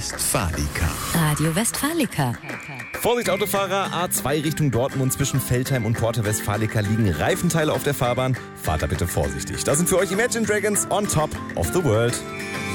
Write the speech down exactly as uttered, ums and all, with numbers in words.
Westfalica. Radio Westfalica. Vorsicht Autofahrer, A zwei Richtung Dortmund zwischen Veltheim und Porta Westfalica liegen Reifenteile auf der Fahrbahn. Fahrt da bitte vorsichtig. Das sind für euch Imagine Dragons on top of the world.